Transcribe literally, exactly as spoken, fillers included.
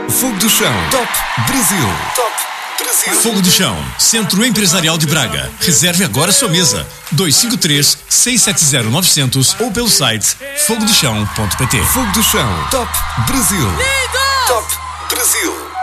Fogo do Chão. Top Brasil. Top Brasil. Fogo do Chão, Centro Empresarial de Braga. Reserve agora sua mesa. dois cinco três, seis sete zero, nove zero zero ou pelo site fogo do chão ponto pt. Fogo do Chão. Top Brasil. Top Brasil.